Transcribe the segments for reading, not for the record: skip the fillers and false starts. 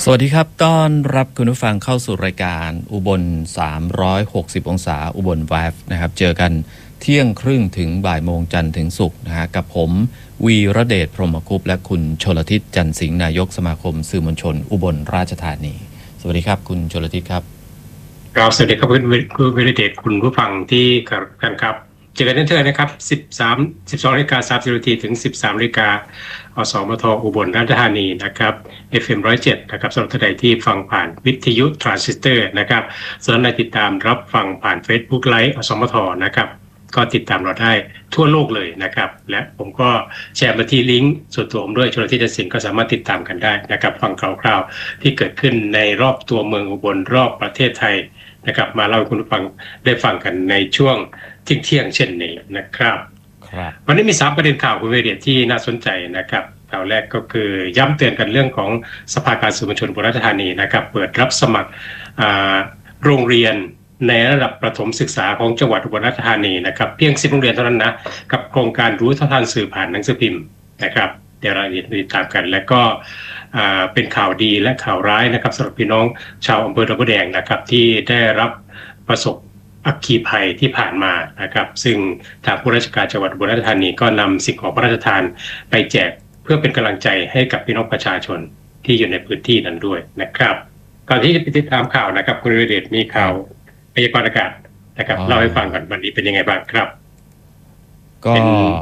สวัสดีครับต้อนรับคุณผู้ฟังเข้าสู่รายการอุบล360องศาอุบลไวฟ์นะครับเจอกันเที่ยงครึ่งถึงบ่ายโมงจันทร์ถึงศุกร์นะฮะกับผมวีระเดชพรหมคุปต์และคุณชลทิศจันทร์สิงห์นายกสมาคมสื่อมวลชนอุบลราชธานีสวัสดีครับคุณชลทิศครับครับสวัสดีครับคุณวิริเดชคุณผู้ฟังที่กันครับเจอกันเทื่อนะครับ12:30 นาทีถึง 13 นาฬิกาอสมทอุบลราชธานีนะครับ FM 107นะครับสำหรับท่านใดที่ฟังผ่านวิทยุทรานซิสเตอร์นะครับส่วนท่านใดติดตามรับฟังผ่าน Facebook ไลฟ์อสมทนะครับก็ติดตามเราได้ทั่วโลกเลยนะครับและผมก็แชร์มาที่ลิงก์ส่วนตัวผมด้วยชลทิศ จันทร์สิงห์ก็สามารถติดตามกันได้นะครับฟังคร่าวๆที่เกิดขึ้นในรอบตัวเมืองอุบลรอบประเทศไทยนะครับมาเล่าให้คุณผู้ฟังได้ฟังกันในช่วงเที่ยงเช่นนี้นะครับวันนี้มี3ประเด็นข่าวคุณเวเดียที่น่าสนใจนะครับข่าวแรกก็คือย้ำเตือนกันเรื่องของสภาการสื่อมวลชนอุบลราชธานีนะครับเปิดรับสมัครโรงเรียนในระดับประถมศึกษาของจังหวัดอุบลราชธานีนะครับเพียง10โรงเรียนเท่านั้นนะกับโครงการรู้เท่าทันสื่อผ่านหนังสือพิมพ์นะครับเดี๋ยวเราติดตามกันและก็เป็นข่าวดีและข่าวร้ายนะครับสำหรับพี่น้องชาวอำเภอหนองบัวแดงนะครับที่ได้รับประสบอัคคีภัยที่ผ่านมานะครับซึ่งทางผู้ราชการจังหวัดอุบลราชธานีก็นำสิ่งของพระราชทานไปแจกเพื่อเป็นกำลังใจให้กับพี่น้องประชาชนที่อยู่ในพื้นที่นั้นด้วยนะครับก่อนที่จะไปติดตามข่าวนะครับคุณวิเดชมีข่าวพยากรณ์อากาศนะครับเล่าให้ฟังก่อนวันนี้เป็นยังไงบ้างครับก็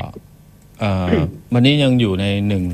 วันนี้ยังอยู่ใน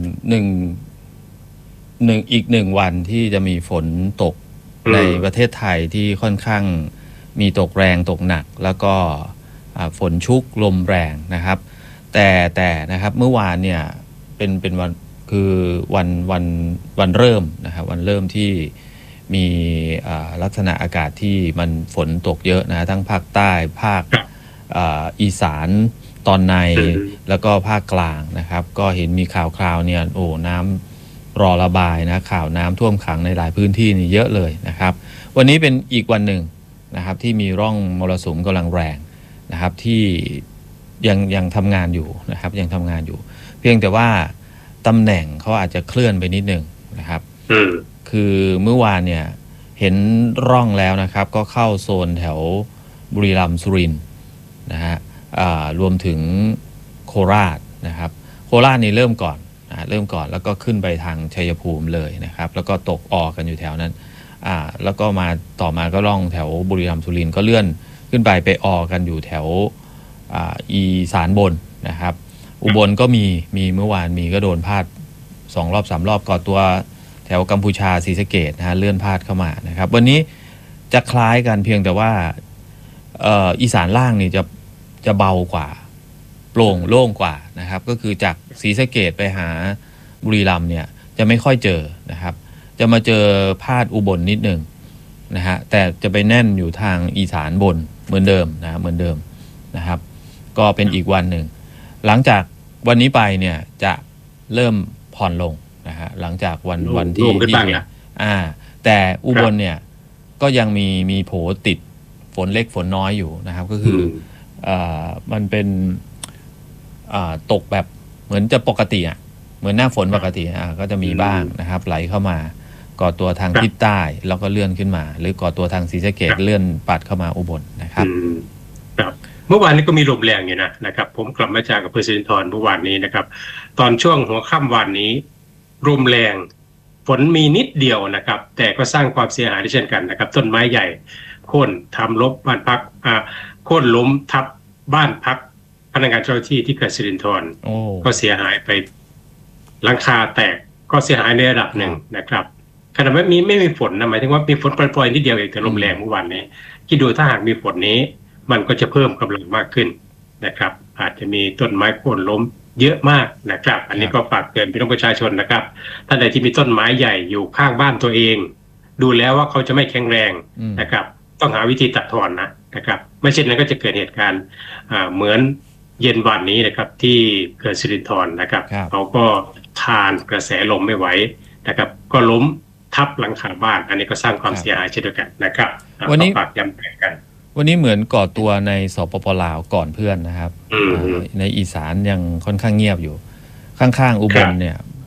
อีกหนึ่งวันที่จะมีฝนตกในประเทศไทยที่ค่อนข้างมีตกแรงตกหนักแล้วก็ฝนชุกลมแรงนะครับแต่นะครับเมื่อวานเนี่ยเป็นวันคือวันเริ่มนะครับวันเริ่มที่มีลักษณะอากาศที่มันฝนตกเยอะนะทั้งภาคใต้ภาคอีสานตอนในแล้วก็ภาคกลางนะครับก็เห็นมีข่าวเนี่ยโอ้น้ำรอระบายนะข่าวน้ำท่วมขังในหลายพื้นที่นี่เยอะเลยนะครับวันนี้เป็นอีกวันหนึ่งนะครับที่มีร่องมรสุมกำลังแรงนะครับที่ยังทำงานอยู่นะครับยังทำงานอยู่เพียงแต่ว่าตำแหน่งเขาอาจจะเคลื่อนไปนิดหนึ่งนะครับคือเมื่อวานเนี่ยเห็นร่องแล้วนะครับก็เข้าโซนแถวบุรีรัมย์สุรินทร์นะฮะรวมถึงโคราชนะครับโคราชนี่เริ่มก่อนแล้วก็ขึ้นไปทางชัยภูมิเลยนะครับแล้วก็ตกออกกันอยู่แถวนั้นแล้วก็มาต่อมาก็ล่องแถวบุรีรัมย์สุรินทร์ก็เลื่อนขึ้นไปออกกันอยู่แถวอีสานบนนะครับอุบลก็มีเมื่อวานมีก็โดนพาด2รอบ3รอบก่อตัวแถวกัมพูชาศรีสะเกษนะฮะเลื่อนพาดเข้ามานะครับวันนี้จะคล้ายกันเพียงแต่ว่าอีสานล่างนี่จะเบากว่าโปร่งโล่งกว่านะครับก็คือจากศรีสะเกษไปหาบุรีรัมย์เนี่ยจะไม่ค่อยเจอนะครับจะมาเจอพาดอุบลนิดนึงนะฮะแต่จะไปแน่นอยู่ทางอีสานบนเหมือนเดิมนะครับก็เป็นอีกวันหนึ่งหลังจากวันนี้ไปเนี่ยจะเริ่มผ่อนลงนะฮะหลังจากวันที่แต่อุบลเนี่ยก็ยังมีโผติดฝนเล็กฝนน้อยอยู่นะครับก็คือมันเป็นตกแบบเหมือนจะปกติเหมือนหน้าฝนปกติก็จะมีบ้างนะครับไหลเข้ามาก่อตัวทางทิศใต้แล้วก็เลื่อนขึ้นมาหรือก่อตัวทางศรีสะเกษเลื่อนปัดเข้ามาอุบลนะครับเมื่อวานนี้ก็มีลมแรงอยู่นะครับผมกลับมาจากอำเภอสิรินธรเมื่อวานนี้นะครับตอนช่วงหัวค่ำวันนี้ลมแรงฝนมีนิดเดียวนะครับแต่ก็สร้างความเสียหายได้เช่นกันนะครับต้นไม้ใหญ่โค่นทำลบบ้านพักโค่นล้มทับบ้านพักพนักงานเจ้าหน้าที่ที่เกิดสิรินธรก็เสียหายไปหลังคาแตกก็เสียหายในระดับหนึ่งนะครับขณะไม่มีฝนนะหมายถึงว่ามีฝนปล่อยๆนิดเดียวเองแต่ลมแรงเมื่อวานนี้คิดดูถ้าหากมีฝนนี้มันก็จะเพิ่มกำลังมากขึ้นนะครับอาจจะมีต้นไม้โค่นล้มเยอะมากนะครับอันนี้ก็ฝากเตือนพี่น้องประชาชนนะครับท่านใดที่มีต้นไม้ใหญ่อยู่ข้างบ้านตัวเองดูแล้วว่าเขาจะไม่แข็งแรงนะครับต้องหาวิธีตัดทอนนะครับไม่เช่นนั้นก็จะเกิดเหตุการณ์เหมือนเย็นวันนี้นะครับที่เกิดสิรินธรนะครับเขาก็ทานกระแสลมไม่ไหวนะครับก็ล้มทับหลังคาบ้านอันนี้ก็สร้างความเสียหายเช่นเดียวกันนะครับวันนี้ฝากย้ำเตือนกันวันนี้เหมือนก่อตัวในสปป.ลาวก่อนเพื่อนนะครับในอีสานยังค่อนข้างเงียบอยู่ข้างๆอุบลเนี่ย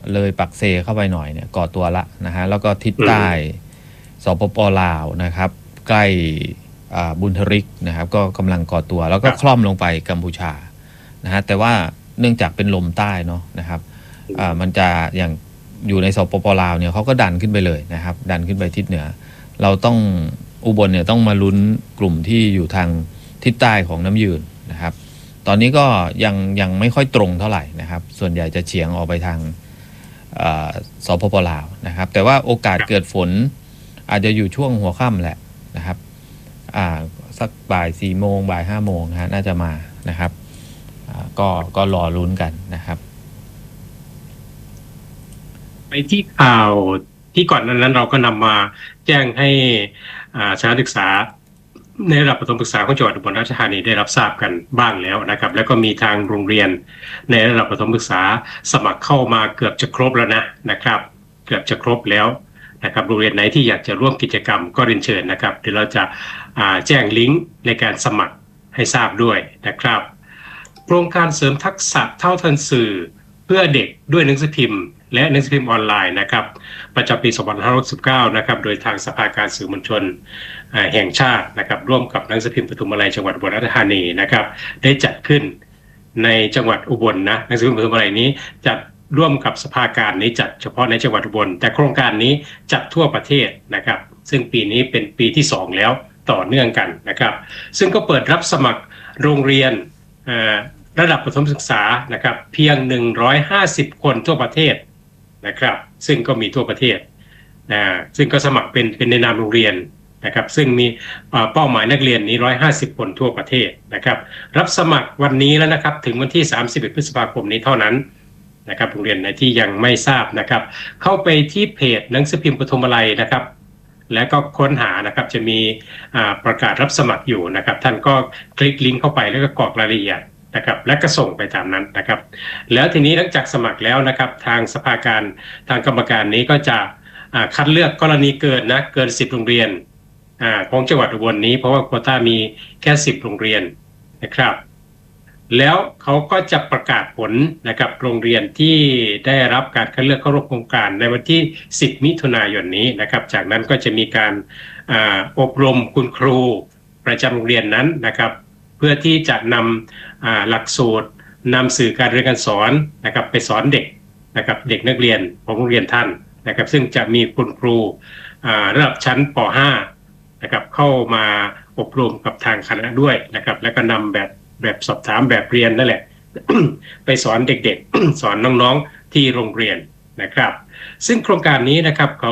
เลยปักเซเข้าไปหน่อยเนี่ยก่อตัวละนะฮะแล้วก็ทิศใต้สปป.ลาวนะครับใกล้บุญทริกนะครับก็กำลังก่อตัวแล้วก็คล่อมลงไปกัมพูชานะฮะแต่ว่าเนื่องจากเป็นลมใต้เนาะนะครับมันจะอย่างอยู่ในสปป.ลาวเนี่ยเขาก็ดันขึ้นไปเลยนะครับดันขึ้นไปทิศเหนือเราต้องอุบลเนี่ยต้องมาลุ้นกลุ่มที่อยู่ทางทิศใต้ของน้ำยืนนะครับตอนนี้ก็ยังไม่ค่อยตรงเท่าไหร่นะครับส่วนใหญ่จะเฉียงออกไปทางสปป.ลาวนะครับแต่ว่าโอกาสเกิดฝนอาจจะอยู่ช่วงหัวค่ำแหละนะครับสักบ่าย4 โมงบ่าย5 โมงนะฮะน่าจะมานะครับก็รอลุ้นกันนะครับไปที่ข่าวที่ก่อนนั้นเราก็นำมาแจ้งให้สถานศึกษาในระดับประถมศึกษาของจังหวัดอุบลราชธานีได้รับทราบกันบ้างแล้วนะครับแล้วก็มีทางโรงเรียนในระดับประถมศึกษาสมัครเข้ามาเกือบจะครบแล้วนะครับเกือบจะครบแล้วนะครับโรงเรียนไหนที่อยากจะร่วมกิจกรรมก็เรียนเชิญนะครับเดี๋ยวเราจะแจ้งลิงก์ในการสมัครให้ทราบด้วยนะครับโครงการเสริมทักษะเท่าทันสื่อเพื่อเด็กด้วยหนังสือพิมพ์และหนังสือพิมพ์ออนไลน์นะครับประจำปี2569นะครับโดยทางสภาการสื่อมวลชนแห่งชาตินะครับร่วมกับหนังสือพิมพ์ปทุมมาลัยจังหวัดอุบลราชธานีนะครับได้จัดขึ้นในจังหวัดอุบลนะหนังสือพิมพ์ปทุมมาลัยนี้จัดร่วมกับสภาการนี้จัดเฉพาะในจังหวัดอุบลแต่โครงการนี้จัดทั่วประเทศนะครับซึ่งปีนี้เป็นปีที่2แล้วต่อเนื่องกันนะครับซึ่งก็เปิดรับสมัครโรงเรียนระดับประถมศึกษานะครับเพียง150 คนทั่วประเทศนะครับซึ่งก็มีทั่วประเทศซึ่งก็สมัครเป็นในนามโรงเรียนนะครับซึ่งมีเป้าหมายนักเรียนนี้150 คนทั่วประเทศนะครับรับสมัครวันนี้แล้วนะครับถึงวันที่31 พฤษภาคมนี้เท่านั้นนะครับโรงเรียนไหนที่ยังไม่ทราบนะครับเข้าไปที่เพจหนังสือพิมพ์ปทุมมาลัยนะครับแล้วก็ค้นหานะครับจะมีประกาศรับสมัครอยู่นะครับท่านก็คลิกลิงก์เข้าไปแล้วก็กรอกรายละเอียดนะครับและก็ส่งไปตามนั้นนะครับแล้วทีนี้หลังจากสมัครแล้วนะครับทางสภาการทางกรรมการนี้ก็จะคัดเลือกกรณีเกิน10 โรงเรียนของจังหวัดอุบลนี้เพราะว่าโควต้ามีแค่10 โรงเรียนนะครับแล้วเขาก็จะประกาศผลนะครับโรงเรียนที่ได้รับการคัดเลือกเข้าร่วมโครงการในวันที่10 มิถุนายนนี้นะครับจากนั้นก็จะมีการอบรมคุณครูประจำโรงเรียนนั้นนะครับเพื่อที่จะนำหลักสูตรนำสื่อการเรียนการสอนนะครับไปสอนเด็กนะครับเด็กนักเรียนของโรงเรียนท่านนะครับซึ่งจะมีคุณครูระดับชั้นป .5 นะครับเข้ามาอบรมกับทางคณะด้วยนะครับแล้วก็นำแบบสอบถามแบบเรียนนั่นแหละ ไปสอนเด็กๆ สอนน้องๆที่โรงเรียนนะครับซึ่งโครงการนี้นะครับเขา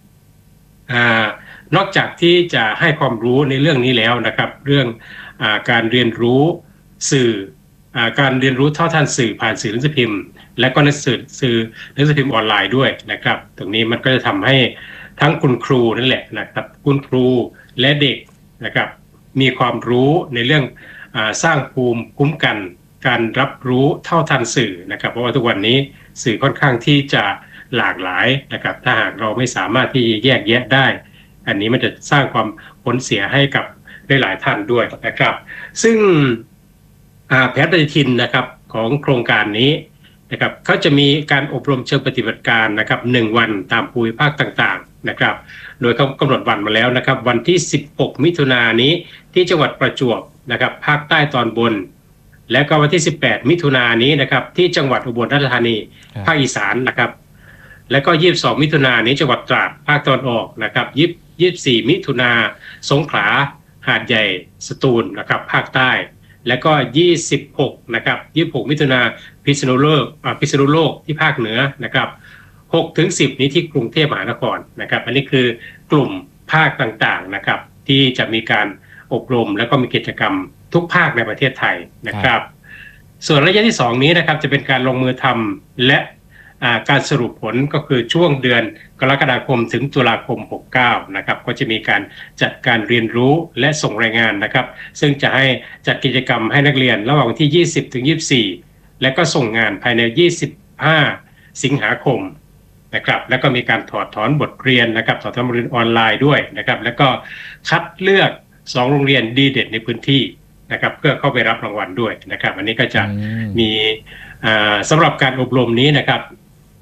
นอกจากที่จะให้ความรู้ในเรื่องนี้แล้วนะครับเรื่องการเรียนรู้สื่อการเรียนรู้เท่าทันสื่อผ่านสื่อหนังสือพิมพ์และก็หนังสือพิมพ์ออนไลน์ด้วยนะครับตรงนี้มันก็จะทำให้ทั้งคุณครูนั่นแหละนะครับคุณครูและเด็กนะครับมีความรู้ในเรื่องสร้างภูมิคุ้มกันการรับรู้เท่าทันสื่อนะครับเพราะว่าทุกวันนี้สื่อค่อนข้างที่จะหลากหลายนะครับถ้าหากเราไม่สามารถที่แยกแยะได้อันนี้มันจะสร้างความผลเสียให้กับหลายท่านด้วยนะครับซึ่งแผนปฏิทินนะครับของโครงการนี้นะครับเขาจะมีการอบรมเชิงปฏิบัติการนะครับ1 วันตามภูมิภาคต่างๆนะครับโดยเขากำหนดวันมาแล้วนะครับวันที่16 มิถุนายนนี้ที่จังหวัดประจวบนะครับภาคใต้ตอนบนและก็วันที่18 มิถุนายนนี้นะครับที่จังหวัดอุบลราชธานีภาคอีสานนะครับและก็22 มิถุนายนนี้จังหวัดตราดภาคตะวันออกนะครับ24 มิถุนายนสงขลาหาดใหญ่สตูลนะครับภาคใต้และก็26นะครับ26 มิถุนายนพิษณุโลกที่ภาคเหนือนะครับ6 ถึง 10นี้ที่กรุงเทพมหานครนะครับอันนี้คือกลุ่มภาคต่างๆนะครับที่จะมีการอบรมแล้วก็มีกิจกรรมทุกภาคในประเทศไทยนะครับส่วนระยะที่2นี้นะครับจะเป็นการลงมือทำและการสรุปผลก็คือช่วงเดือนกรกฎาคมถึงตุลาคม69นะครับก็จะมีการจัดการเรียนรู้และส่งรายงานนะครับซึ่งจะให้จัดกิจกรรมให้นักเรียนระหว่างที่20 ถึง 24และก็ส่งงานภายใน25 สิงหาคมนะครับแล้วก็มีการถอดถอนบทเรียนนะครับถอดถอนบทเรียนออนไลน์ด้วยนะครับแล้วก็คัดเลือก2 โรงเรียนดีเด่นในพื้นที่นะครับเพื่อเข้าไปรับรางวัลด้วยนะครับอันนี้ก็จะมีสำหรับการอบรมนี้นะครับ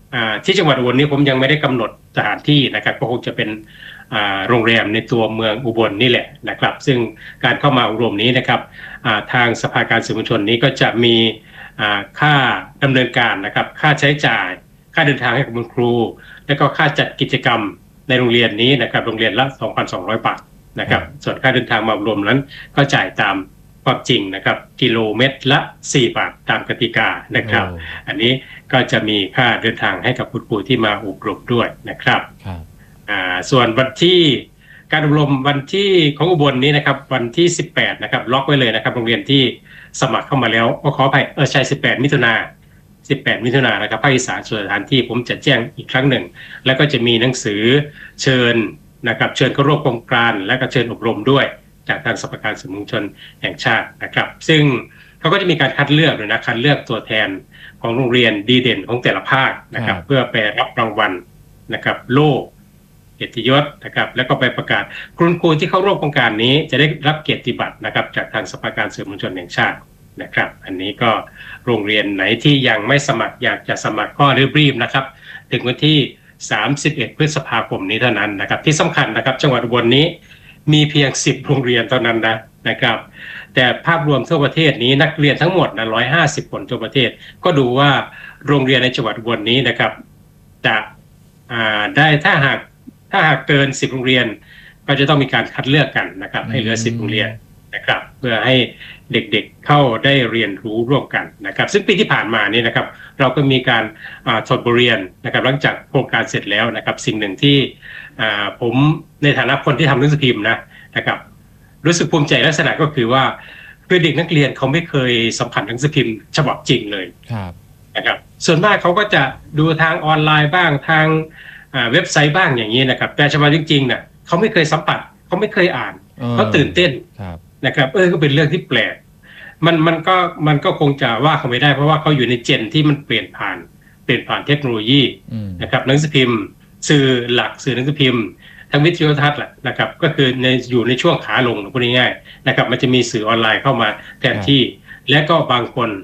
ที่จังหวัดอุบลนี้ผมยังไม่ได้กำหนดสถานที่นะครับก็คงจะเป็นโรงแรมในตัวเมืองอุบลนี่แหละนะครับซึ่งการเข้ามาอบรมนี้นะครับทางสภาการสื่อมวลชนนี้ก็จะมีค่าดำเนินการนะครับค่าใช้จ่ายค่าเดินทางให้กับคุณครูและก็ค่าจัดกิจกรรมในโรงเรียนนี้นะครับโรงเรียนละ 2,200 บาทนะครับส่วนค่าเดินทางมาอบรมนั้นก็จ่ายตามความจริงนะครับกิโลเมตรละ4 บาทตามกติกานะครับอันนี้ก็จะมีค่าเดินทางให้กับคุณครูที่มาอบรมด้วยนะครับส่วนวันที่การอบรมวันที่ของอุบลนี้นะครับวันที่18นะครับล็อกไว้เลยนะครับโรงเรียนที่สมัครเข้ามาแล้วก็ขออภัยใช่18 มิถุนายนนะครับภาคอีสานส่วนสถานที่ผมจะแจ้งอีกครั้งหนึ่งแล้วก็จะมีหนังสือเชิญนะครับเชิญเข้าร่วมโครงการและก็เชิญอบรมด้วยจากทางสภาการสื่อมวลชนแห่งชาตินะครับซึ่งเขาก็จะมีการคัดเลือกเลยนะคัดเลือกตัวแทนของโรงเรียนดีเด่นของแต่ละภาคนะครับเพื่อไปรับรางวัลนะครับโล่เกียรติยศนะครับแล้วก็ไปประกาศคุณครูที่เข้าร่วมโครงการนี้จะได้รับเกียรติบัตรนะครับจากทางสภาการสื่อมวลชนแห่งชาตินะครับอันนี้ก็โรงเรียนไหนที่ยังไม่สมัครอยากจะสมัครก็รีบๆนะครับถึงวันที่31 พฤษภาคมนี้เท่านั้นนะครับที่สำคัญนะครับจังหวัดอุบลนี้มีเพียง10 โรงเรียนเท่านั้นนะครับแต่ภาพรวมทั่วประเทศนี้นักเรียนทั้งหมดนะ150 คนทั่วประเทศก็ดูว่าโรงเรียนในจังหวัดอุบลนี้นะครับจะได้ถ้าหากเกิน10 โรงเรียนก็จะต้องมีการคัดเลือกกันนะครับให้เหลือ10 โรงเรียนนะครับเพื่อให้เด็กๆเข้าได้เรียนรู้ร่วมกันนะครับซึ่งปีที่ผ่านมานี่นะครับเราก็มีการถอดบทเรียนนะครับหลังจากโครงการเสร็จแล้วนะครับสิ่งหนึ่งที่ผมในฐานะคนที่ทำหนังสือพิมพ์นะครับรู้สึกภูมิใจลักษณะก็คือว่าคือเด็กนักเรียนเขาไม่เคยสัมผัสหนังสือพิมพ์ฉบับจริงเลยนะครับส่วนมากเขาก็จะดูทางออนไลน์บ้างทางเว็บไซต์บ้างอย่างนี้นะครับแต่ฉบับจริงๆเนี่ยเขาไม่เคยสัมผัสเขาไม่เคยอ่านเขาตื่นเต้นนะครับก็เป็นเรื่องที่แปลกมันก็คงจะว่าเขาไม่ได้เพราะว่าเขาอยู่ในเจนที่มันเปลี่ยนผ่านเทคโนโลยีนะครับหนังสือพิมพ์สื่อหลักสื่อหนังสือพิมพ์ทั้งวิทยุทัศน์แหละนะครับก็คืออยู่ในช่วงขาลงพูดง่ายๆนะครับมันจะมีสื่อออนไลน์เข้ามาแทนที่และก็บาง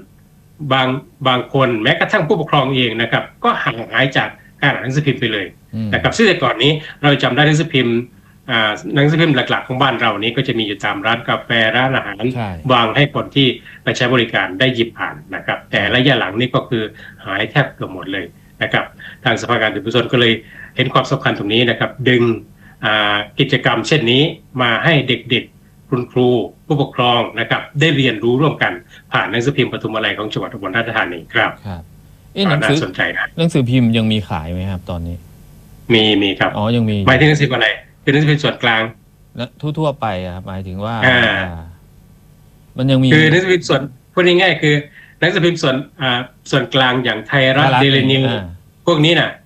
คนแม้กระทั่งผู้ปกครองเองนะครับก็ห่างหายจากการอ่านหนังสือพิมพ์ไปเลยนะครับซึ่งแต่ก่อนนี้เราจำได้หนังสือพิมพ์หลักๆของบ้านเรานี้ก็จะมีอยู่ตามร้านกาแฟร้านอาหารวางให้คนที่ไปใช้บริการได้หยิบอ่านนะครับแต่ระยะหลังนี้ก็คือหายแทบเกือบหมดเลยนะครับทางสภาการสื่อมวลชนก็เลยเห็นความสำคัญตรงนี้นะครับดึงกิจกรรมเช่นนี้มาให้เด็กๆคุณครูผู้ปกครองนะครับได้เรียนรู้ร่วมกันผ่านหนังสือพิมพ์ปทุมอะไรของจังหวัดอุบลราชธานีครับน่าสนใจนะหนังสือพิมพ์ยังมีขายไหมครับตอนนี้มีครับยังมีหมายถึงหนังสืออะไรคือหนังสือพิมพ์ส่วนกลางและทั่วไปครับหมายถึงว่ามันยังมีคือหนังสือพิมพ์ส่วนพูดง่ายๆคือหนังสือพิมพ์ส่วนกลางอย่างไทยรัฐเดลินิวพวกนี้น่ะ